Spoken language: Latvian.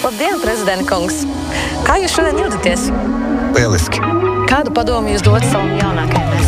Labdien, prezidenta kungs! Kā jūs šodien jūtaties? Lieliski! Kādu padomu jūs dodat savam jaunākajam